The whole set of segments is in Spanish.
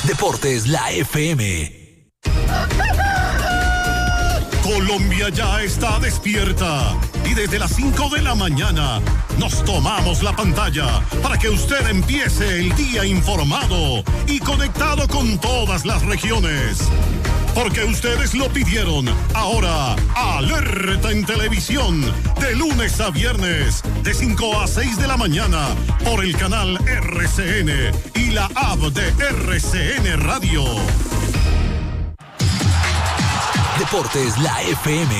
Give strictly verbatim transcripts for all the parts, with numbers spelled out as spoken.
Deportes La F M. Colombia ya está despierta y desde las cinco de la mañana nos tomamos la pantalla para que usted empiece el día informado y conectado con todas las regiones. Porque ustedes lo pidieron. Ahora, alerta en televisión, de lunes a viernes, de cinco a seis de la mañana, por el canal R C N y la app de R C N Radio. Deportes La F M.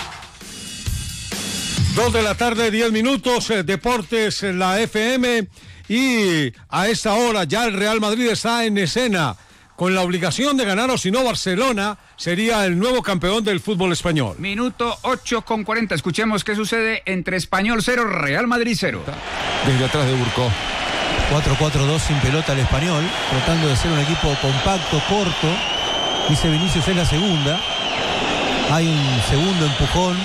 Dos de la tarde, diez minutos, eh, Deportes La F M. Y a esta hora ya el Real Madrid está en escena, con la obligación de ganar, o si no, Barcelona sería el nuevo campeón del fútbol español. Minuto ocho con cuarenta. Escuchemos qué sucede entre Español cero, Real Madrid cero. Desde atrás de Burco. cuatro cuatro dos sin pelota al Español, tratando de ser un equipo compacto, corto. Dice Vinicius, es la segunda. Hay un segundo empujón.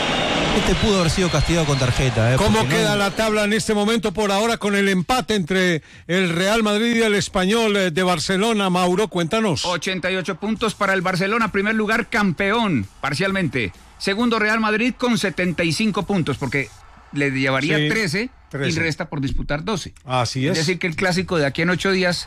Este pudo haber sido castigado con tarjeta. ¿eh? ¿Cómo queda no... la tabla en este momento por ahora con el empate entre el Real Madrid y el Español de Barcelona? Mauro, cuéntanos. ochenta y ocho puntos para el Barcelona, primer lugar, campeón, parcialmente. Segundo, Real Madrid con setenta y cinco puntos, porque le llevaría sí, trece, trece y resta por disputar doce. Así es. Es decir, que el clásico de aquí en ocho días,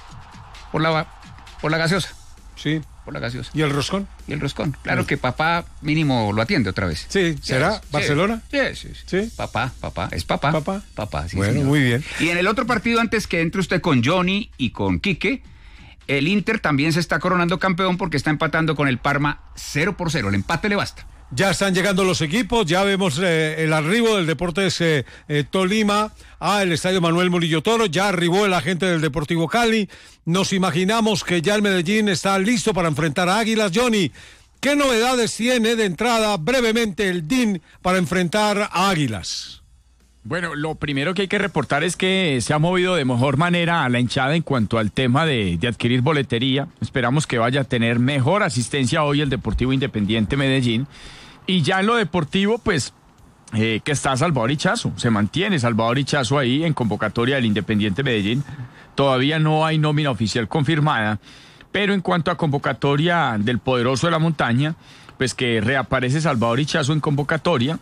por la, por la gaseosa. Sí. Por la gaseosa. ¿Y el roscón? Y el roscón. Claro sí. Que papá mínimo lo atiende otra vez. Sí, ¿será? Sí, ¿Barcelona? Sí, sí, sí, sí. Papá, papá. Es papá. Papá. Papá, sí, bueno, señor. Muy bien. Y en el otro partido, antes que entre usted con Johnny y con Quique, el Inter también se está coronando campeón porque está empatando con el Parma cero por cero. El empate le basta. Ya están llegando los equipos, ya vemos eh, el arribo del Deportes eh, eh, Tolima al Estadio Manuel Murillo Toro, ya arribó el agente del Deportivo Cali, nos imaginamos que ya el Medellín está listo para enfrentar a Águilas. Johnny, ¿qué novedades tiene de entrada brevemente el D I N para enfrentar a Águilas? Bueno, lo primero que hay que reportar es que se ha movido de mejor manera a la hinchada en cuanto al tema de, de adquirir boletería. Esperamos que vaya a tener mejor asistencia hoy el Deportivo Independiente Medellín. Y ya en lo deportivo, pues, eh, que está Salvador Ichazo. Se mantiene Salvador Ichazo ahí en convocatoria del Independiente Medellín. Todavía no hay nómina oficial confirmada. Pero en cuanto a convocatoria del Poderoso de la Montaña, pues que reaparece Salvador Ichazo en convocatoria.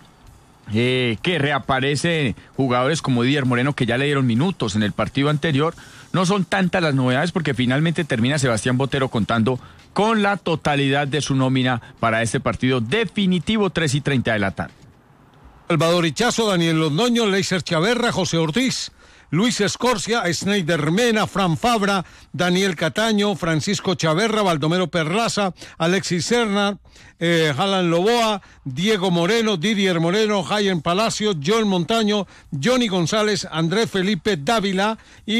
Eh, que reaparece jugadores como Didier Moreno, que ya le dieron minutos en el partido anterior. No son tantas las novedades porque finalmente termina Sebastián Botero contando con la totalidad de su nómina para este partido definitivo, tres y treinta de la tarde. Salvador Ichazo, Daniel Londoño, Leiser Chaverra, José Ortiz, Luis Escorcia, Schneider Mena, Fran Fabra, Daniel Cataño, Francisco Chaverra, Baldomero Perlaza, Alexis Serna, eh, Alan Loboa, Diego Moreno, Didier Moreno, Jayen Palacio, Joel Montaño, Johnny González, Andrés Felipe Dávila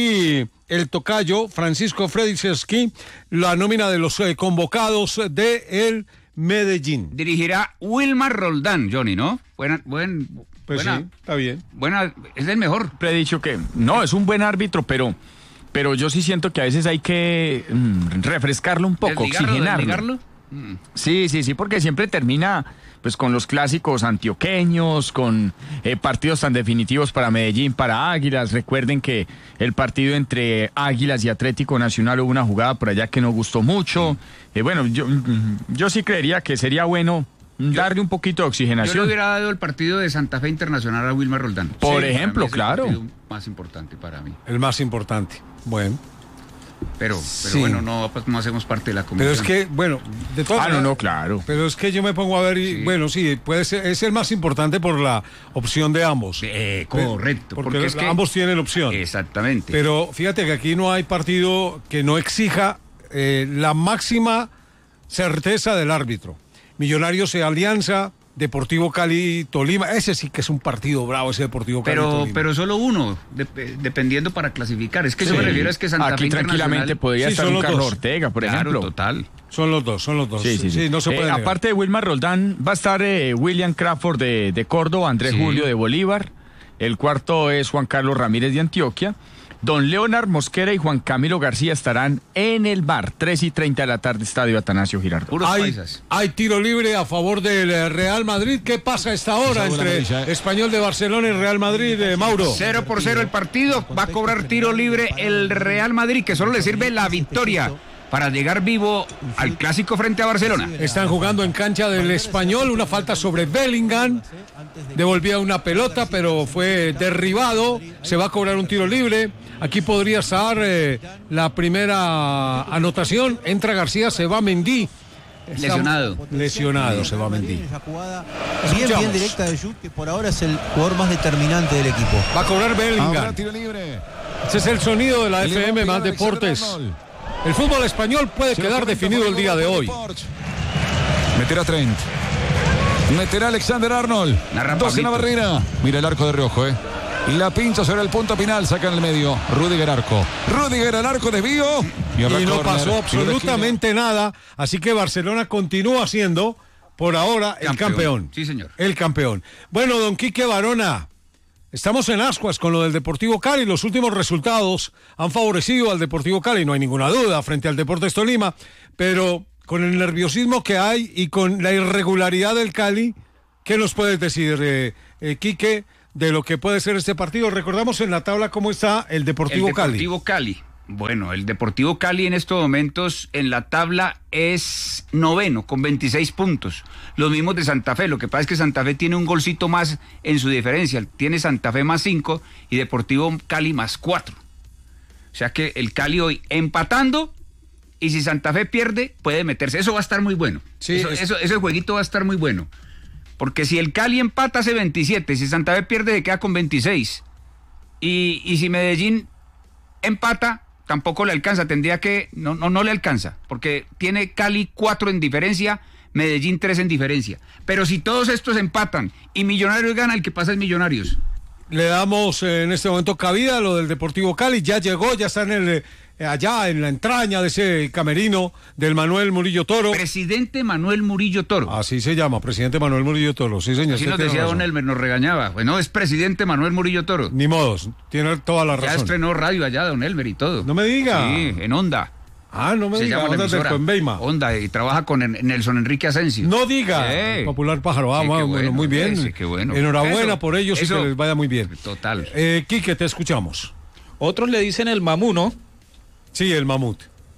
y el tocayo Francisco Frediseschi, la nómina de los eh, convocados de el Medellín. Dirigirá Wilmar Roldán, Johnny, ¿no? Buena, buen... Pues buena, sí, está bien. Buena, es el mejor. He dicho que no, es un buen árbitro, pero, pero yo sí siento que a veces hay que mm, refrescarlo un poco, ¿Desligarlo, oxigenarlo. desligarlo? Mm. Sí, sí, sí, porque siempre termina pues con los clásicos antioqueños, con eh, partidos tan definitivos para Medellín, para Águilas. Recuerden que el partido entre Águilas y Atlético Nacional hubo una jugada por allá que no gustó mucho. Eh, bueno, yo, yo sí creería que sería bueno darle un poquito de oxigenación. Yo le hubiera dado el partido de Santa Fe Internacional a Wilmar Roldán. Por sí, ejemplo, claro. El partido más importante para mí. El más importante. Bueno. Pero, pero sí. bueno, no, pues no hacemos parte de la comisión. Pero es que, bueno, de todas Ah, no, no, claro. Pero es que yo me pongo a ver y, sí. bueno, sí, puede ser, es el más importante por la opción de ambos. Eh, correcto. Porque, porque es es que ambos tienen opción. Exactamente. Pero fíjate que aquí no hay partido que no exija eh, la máxima certeza del árbitro. Millonarios e Alianza, Deportivo Cali, Tolima, ese sí que es un partido bravo, ese Deportivo Cali, pero, Tolima. Pero solo uno, de, dependiendo para clasificar. Es que sí. Yo me refiero es que Santa Fe Aquí tranquilamente podría sí, estar un Carlos dos. Ortega, por claro, ejemplo. total. Son los dos, son los dos. Sí, sí, sí. sí no se puede eh, negar. Aparte de Wilmar Roldán, va a estar eh, William Crawford de, de Córdoba, Andrés sí. Julio de Bolívar. El cuarto es Juan Carlos Ramírez de Antioquia. Don Leonard Mosquera y Juan Camilo García estarán en el bar, tres y treinta de la tarde, Estadio Atanasio Girardot. Puros Hay, paisas. hay tiro libre a favor del Real Madrid. ¿Qué pasa a esta hora entre amarilla, eh. Español de Barcelona y Real Madrid, eh, Mauro? Cero por cero el partido, va a cobrar tiro libre el Real Madrid, que solo le sirve la victoria para llegar vivo al clásico frente a Barcelona. Están jugando en cancha del Español, una falta sobre Bellingham, devolvía una pelota pero fue derribado, se va a cobrar un tiro libre. Aquí podría estar eh, la primera anotación, entra García, se va Mendy. Está Lesionado. Lesionado se va Mendy. Bien, bien directa de Jude, que por ahora es el jugador más determinante del equipo. Va a cobrar Bellingham. Ahora tiro libre. Ese es el sonido de la F M más Deportes. El fútbol español puede quedar definido el día de hoy. Meterá Trent. Meterá Alexander Arnold. Dos en la barrera. Mira el arco de Riojo, eh. La pincha sobre el punto final, saca en el medio. Rudiger arco. Rudiger al arco, desvío. Y, y no corner, pasó absolutamente nada. Así que Barcelona continúa siendo, por ahora, el campeón. campeón. Sí, señor. El campeón. Bueno, don Quique Barona, estamos en ascuas con lo del Deportivo Cali. Los últimos resultados han favorecido al Deportivo Cali, no hay ninguna duda, frente al Deportes Tolima. Pero con el nerviosismo que hay y con la irregularidad del Cali, ¿qué nos puedes decir, eh, eh, Quique, de lo que puede ser este partido? Recordamos en la tabla cómo está el Deportivo Cali. El Deportivo Cali. Cali. Bueno, el Deportivo Cali en estos momentos en la tabla es noveno con veintiséis puntos. Los mismos de Santa Fe. Lo que pasa es que Santa Fe tiene un golcito más en su diferencia. Tiene Santa Fe más cinco y Deportivo Cali más cuatro. O sea que el Cali hoy empatando, y si Santa Fe pierde, puede meterse. Eso va a estar muy bueno. Sí, eso, es... eso, ese jueguito va a estar muy bueno. Porque si el Cali empata hace veintisiete, si Santa Fe pierde se queda con veintiséis. Y, y si Medellín empata, tampoco le alcanza, tendría que, no, no, no le alcanza, porque tiene Cali cuatro en diferencia, Medellín tres en diferencia. Pero si todos estos empatan y Millonarios gana, el que pasa es Millonarios. Le damos eh, en este momento cabida a lo del Deportivo Cali, ya llegó, ya está en el... Eh, allá en la entraña de ese camerino del Manuel Murillo Toro. Presidente Manuel Murillo Toro. Así se llama, presidente Manuel Murillo Toro. Sí, señor. Así nos decía don Elmer, nos regañaba. Bueno, es presidente Manuel Murillo Toro. Ni modos, tiene toda la razón. Ya estrenó radio allá, don Elmer, y todo. No me diga. Sí, en Onda. Ah, no me se diga, llama Onda del Conveima. Onda, y trabaja con Nelson Enrique Asensio. No diga, sí. El popular pájaro. Ah, sí, bueno, bueno, muy bien. Sí, qué bueno. Enhorabuena eso, por ellos y que les vaya muy bien. Total. Eh, Quique, te escuchamos. Otros le dicen el mamú, ¿no? Sí, el mamut.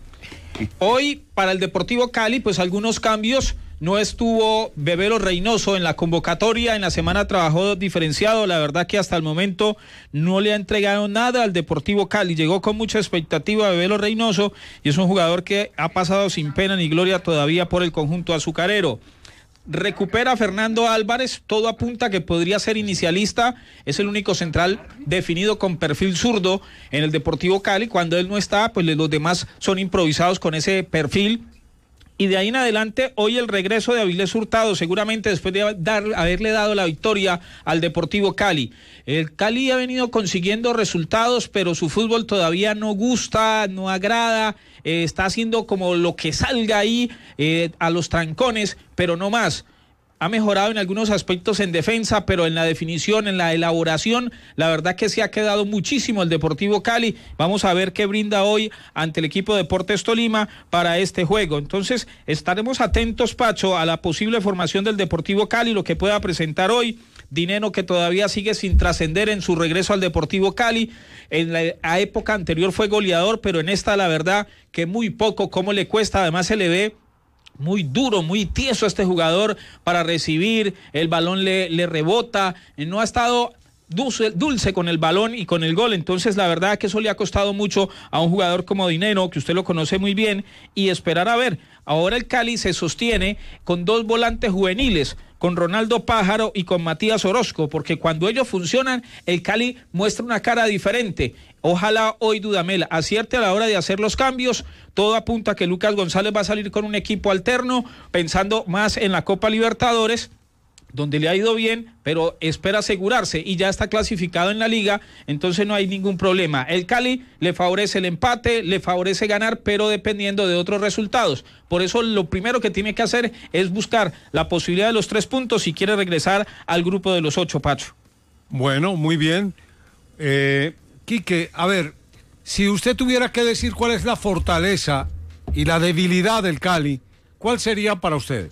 Hoy, para el Deportivo Cali, pues algunos cambios. No estuvo Bebelo Reynoso en la convocatoria, en la semana trabajó diferenciado, la verdad que hasta el momento no le ha entregado nada al Deportivo Cali, llegó con mucha expectativa Bebelo Reynoso y es un jugador que ha pasado sin pena ni gloria todavía por el conjunto azucarero. Recupera Fernando Álvarez, todo apunta que podría ser inicialista, es el único central definido con perfil zurdo en el Deportivo Cali, cuando él no está, pues los demás son improvisados con ese perfil. Y de ahí en adelante, hoy el regreso de Avilés Hurtado, seguramente después de dar, haberle dado la victoria al Deportivo Cali. El Cali ha venido consiguiendo resultados, pero su fútbol todavía no gusta, no agrada, eh, está haciendo como lo que salga ahí eh, a los trancones, pero no más. Ha mejorado en algunos aspectos en defensa, pero en la definición, en la elaboración, la verdad que se ha quedado muchísimo el Deportivo Cali. Vamos a ver qué brinda hoy ante el equipo Deportes Tolima para este juego. Entonces, estaremos atentos, Pacho, a la posible formación del Deportivo Cali, lo que pueda presentar hoy. Dineno, que todavía sigue sin trascender en su regreso al Deportivo Cali. En la época anterior fue goleador, pero en esta la verdad que muy poco, cómo le cuesta, además se le ve muy duro, muy tieso este jugador para recibir, el balón le, le rebota, no ha estado dulce, dulce con el balón y con el gol, entonces la verdad que eso le ha costado mucho a un jugador como Dineno, que usted lo conoce muy bien, y esperar a ver. Ahora el Cali se sostiene con dos volantes juveniles, con Ronaldo Pájaro y con Matías Orozco, porque cuando ellos funcionan, el Cali muestra una cara diferente. Ojalá hoy Dudamel acierte a la hora de hacer los cambios. Todo apunta a que Lucas González va a salir con un equipo alterno, pensando más en la Copa Libertadores, donde le ha ido bien, pero espera asegurarse y ya está clasificado en la liga, entonces no hay ningún problema. El Cali le favorece el empate, le favorece ganar, pero dependiendo de otros resultados. Por eso lo primero que tiene que hacer es buscar la posibilidad de los tres puntos si quiere regresar al grupo de los ocho, Pacho. Bueno, muy bien. Eh, Quique, a ver, Si usted tuviera que decir cuál es la fortaleza y la debilidad del Cali, ¿cuál sería para usted?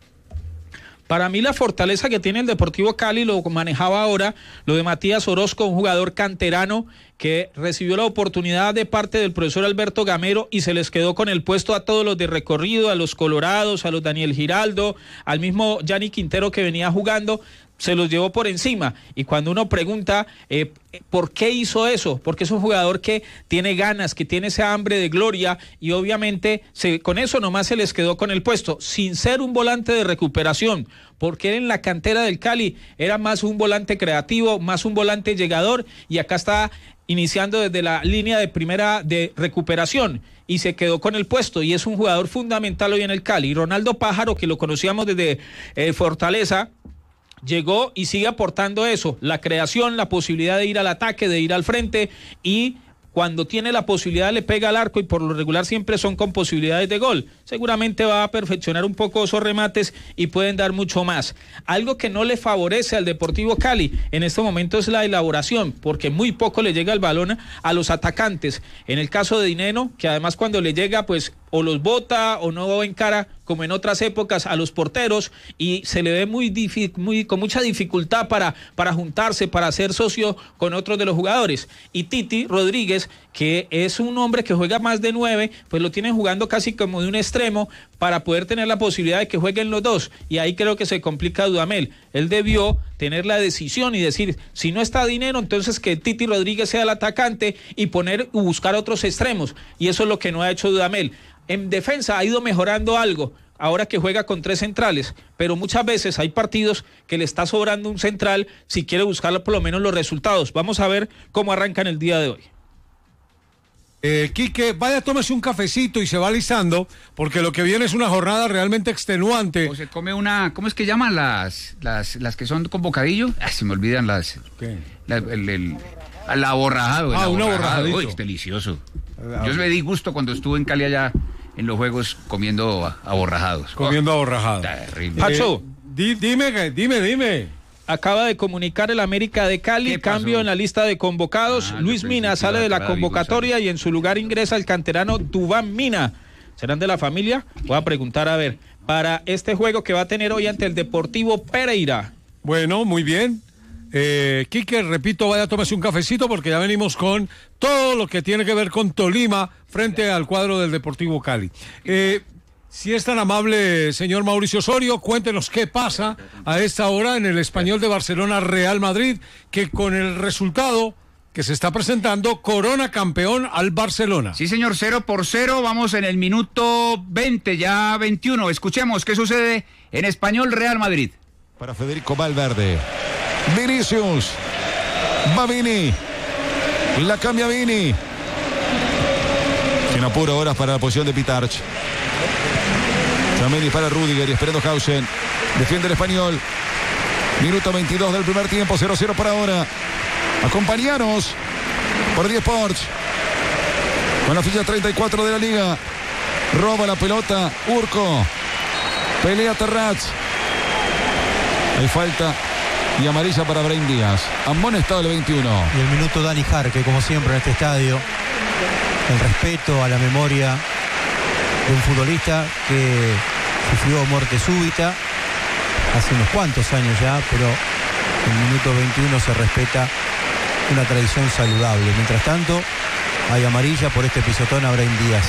Para mí la fortaleza que tiene el Deportivo Cali, lo manejaba ahora, lo de Matías Orozco, un jugador canterano que recibió la oportunidad de parte del profesor Alberto Gamero y se les quedó con el puesto a todos los de recorrido, a los Colorados, a los Daniel Giraldo, al mismo Gianni Quintero que venía jugando, se los llevó por encima. Y cuando uno pregunta eh, ¿por qué hizo eso? Porque es un jugador que tiene ganas, que tiene esa hambre de gloria y obviamente se, con eso nomás se les quedó con el puesto, sin ser un volante de recuperación, porque él en la cantera del Cali era más un volante creativo, más un volante llegador, y acá está iniciando desde la línea de primera de recuperación y se quedó con el puesto y es un jugador fundamental hoy en el Cali. Ronaldo Pájaro, que lo conocíamos desde eh, Fortaleza, llegó y sigue aportando eso, la creación, la posibilidad de ir al ataque, de ir al frente, y cuando tiene la posibilidad le pega al arco y por lo regular siempre son con posibilidades de gol. Seguramente va a perfeccionar un poco esos remates y pueden dar mucho más. Algo que no le favorece al Deportivo Cali en este momento es la elaboración, porque muy poco le llega el balón a los atacantes. En el caso de Dineno, que además cuando le llega pues o los bota o no encara como en otras épocas a los porteros y se le ve muy, muy con mucha dificultad para, para juntarse, para ser socio con otros de los jugadores. Y Titi Rodríguez, que es un hombre que juega más de nueve, pues lo tienen jugando casi como de un extremo para poder tener la posibilidad de que jueguen los dos. Y ahí creo que se complica Dudamel. Él debió tener la decisión y decir, si no está Dinero, entonces que Titi Rodríguez sea el atacante y poner y buscar otros extremos. Y eso es lo que no ha hecho Dudamel. En defensa ha ido mejorando algo, ahora que juega con tres centrales, pero muchas veces hay partidos que le está sobrando un central si quiere buscar por lo menos los resultados. Vamos a ver cómo arrancan el día de hoy. Eh, Quique, vaya, tómese un cafecito y se va alisando, porque lo que viene es una jornada realmente extenuante. O se come una, ¿cómo es que llaman las las, las que son con bocadillo? Ah, se me olvidan las... ¿Qué? La, el, el, el aborrajado. Ah, el un aborrajado. aborrajadito. Uy, es delicioso. Yo me di gusto cuando estuve en Cali allá en los juegos comiendo aborrajados. Comiendo oh, aborrajados. Terrible. Pacho, eh, di, dime, dime, dime. Acaba de comunicar el América de Cali, cambio en la lista de convocados. Ah, Luis Mina sale de la convocatoria y en su lugar ingresa el canterano Duván Mina. ¿Serán de la familia? Voy a preguntar a ver. Para este juego que va a tener hoy ante el Deportivo Pereira. Bueno, muy bien. Eh, Quique, repito, vaya, tómese un cafecito porque ya venimos con todo lo que tiene que ver con Tolima frente al cuadro del Deportivo Cali. Eh, si es tan amable, señor Mauricio Osorio, cuéntenos qué pasa a esta hora en el Español de Barcelona Real Madrid, que con el resultado que se está presentando corona campeón al Barcelona. Sí, señor, cero por cero, vamos en el minuto veinte, ya veintiuno. Escuchemos qué sucede en Español Real Madrid. Para Federico Valverde. Vinicius. Va Vini. La cambia Vini. Sin apuro ahora para la posición de Pitarch. También dispara Rudiger y esperando Hausen. Defiende el Español. Minuto veintidós del primer tiempo. cero cero por ahora. Acompañanos por diez Sports. Con la ficha treinta y cuatro de la liga. Roba la pelota Urco. Pelea Terraz. Hay falta y amarilla para Brahim Díaz. Amonestado el veintiuno. Y el minuto Dani Jarque, como siempre en este estadio. El respeto a la memoria de un futbolista que sufrió muerte súbita hace unos cuantos años ya, pero en el minuto veintiuno se respeta una tradición saludable. Mientras tanto, hay amarilla por este pisotón a Brahim Díaz.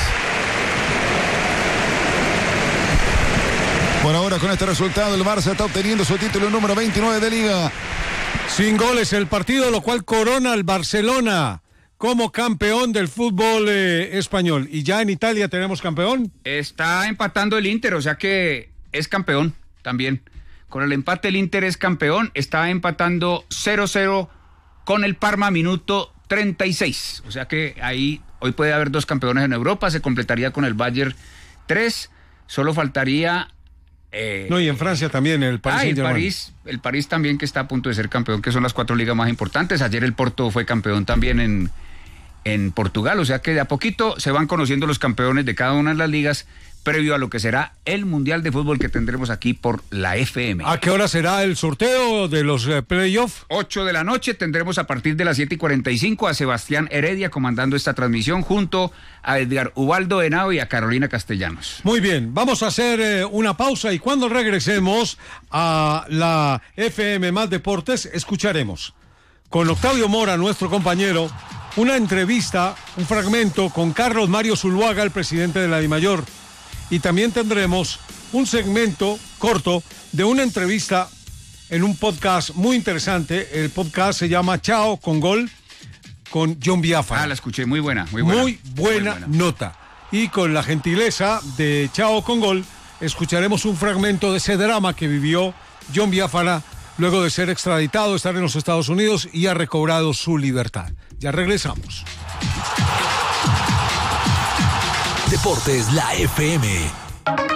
Por ahora, con este resultado, el Barça está obteniendo su título número veintinueve de Liga. Sin goles el partido, lo cual corona al Barcelona como campeón del fútbol eh, español. ¿Y ya en Italia tenemos campeón? Está empatando el Inter, o sea que es campeón también. Con el empate el Inter es campeón, está empatando cero cero con el Parma, minuto treinta y seis. O sea que ahí hoy puede haber dos campeones en Europa, se completaría con el Bayern tres, solo faltaría... Eh, no, y en Francia también, el París ah, el Saint-Germain. París, el París también, que está a punto de ser campeón, que son las cuatro ligas más importantes. Ayer el Porto fue campeón también en, en Portugal, o sea que de a poquito se van conociendo los campeones de cada una de las ligas previo a lo que será el Mundial de Fútbol que tendremos aquí por la F M. ¿A qué hora será el sorteo de los eh, playoffs? ocho de la noche tendremos a partir de las siete y cuarenta y cinco a Sebastián Heredia comandando esta transmisión junto a Edgar Ubaldo Henao y a Carolina Castellanos. Muy bien, vamos a hacer eh, una pausa y cuando regresemos a la F M Más Deportes escucharemos con Octavio Mora, nuestro compañero, una entrevista, un fragmento con Carlos Mario Zuluaga, el presidente de la DIMAYOR. Y también tendremos un segmento corto de una entrevista en un podcast muy interesante. El podcast se llama Chao con Gol con John Biafara. Ah, la escuché, muy buena, muy buena. Muy buena, muy buena nota. Y con la gentileza de Chao con Gol escucharemos un fragmento de ese drama que vivió John Biafara luego de ser extraditado, estar en los Estados Unidos y ha recobrado su libertad. Ya regresamos. Deportes La F M.